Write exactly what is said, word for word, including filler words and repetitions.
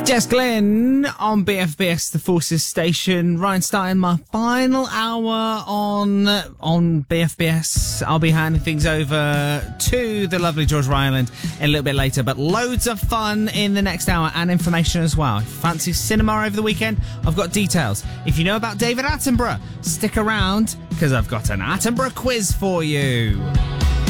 Jess Glynn on B F B S, the Forces Station. Ryan, starting my final hour on on B F B S. I'll be handing things over to the lovely George Ryland in a little bit later, but loads of fun in the next hour and information as well. If you fancy cinema over the weekend, I've got details. If you know about David Attenborough, stick around because I've got an Attenborough quiz for you.